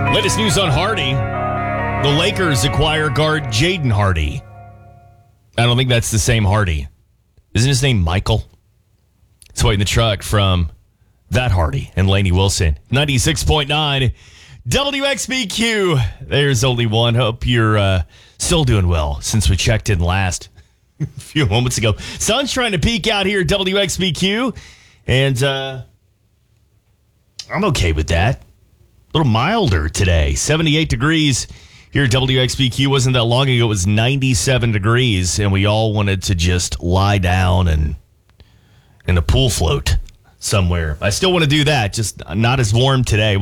Latest news on Hardy. The Lakers acquire guard Jaden Hardy. I don't think that's the same Hardy. Isn't his name Michael? It's waiting the truck from that Hardy and Lainey Wilson. 96.9 WXBQ. There's only one. Hope you're still doing well since we checked in last a few moments ago. Sun's trying to peek out here at WXBQ, and I'm okay with that. A little milder today. 78 degrees here at WXBQ. Wasn't that long ago. It was 97 degrees, and we all wanted to just lie down and in a pool float somewhere. I still want to do that, just not as warm today.